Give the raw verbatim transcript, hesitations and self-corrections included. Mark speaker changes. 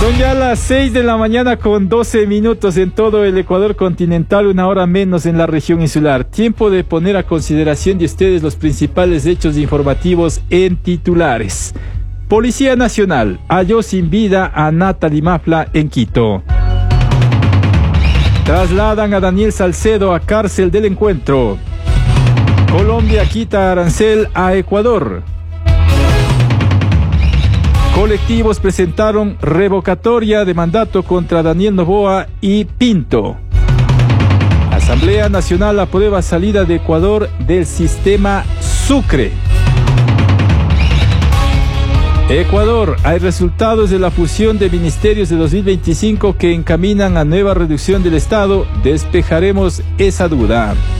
Speaker 1: Son ya las seis de la mañana con doce minutos en todo el Ecuador continental, una hora menos en la región insular. Tiempo de poner a consideración de ustedes los principales hechos informativos en titulares. Policía Nacional halló sin vida a Natalie Mafla en Quito. Trasladan a Daniel Salcedo a cárcel del Encuentro. Colombia quita arancel a Ecuador. Colectivos presentaron revocatoria de mandato contra Daniel Noboa y Pinto. Asamblea Nacional aprueba salida de Ecuador del sistema Sucre. Ecuador, hay resultados de la fusión de ministerios de dos mil veinticinco que encaminan a nueva reducción del Estado. Despejaremos esa duda.